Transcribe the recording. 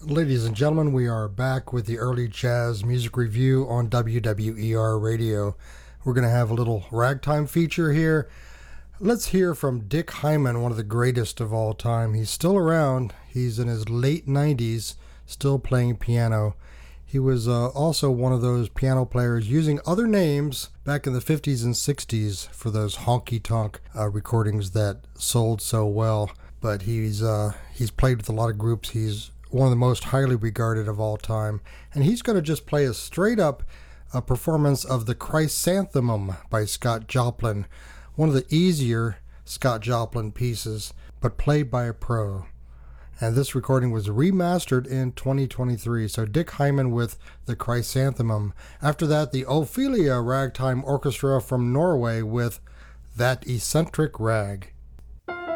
Ladies and gentlemen, we are back with the early jazz music review on WWER Radio. We're going to have a little ragtime feature here. Let's hear from Dick Hyman, one of the greatest of all time. He's still around. He's in his late 90s, still playing piano. He was also one of those piano players using other names back in the 50s and 60s for those honky-tonk recordings that sold so well. But he's played with a lot of groups. He's one of the most highly regarded of all time. And he's going to just play a straight-up performance of the Chrysanthemum by Scott Joplin, one of the easier Scott Joplin pieces, but played by a pro. And this recording was remastered in 2023. So Dick Hyman with the Chrysanthemum. After that, the Ophelia Ragtime Orchestra from Norway with That Eccentric Rag.